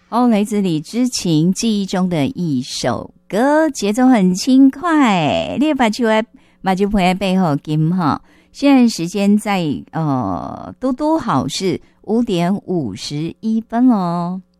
哦，来自李知琴记忆中的一首歌，节奏很轻快，你把手放在背后金哈。现在时间在都好是5:51咯。